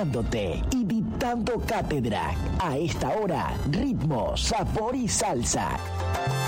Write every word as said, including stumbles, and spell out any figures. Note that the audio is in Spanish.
acompañándote y dictando cátedra. A esta hora, ritmo, sabor y salsa.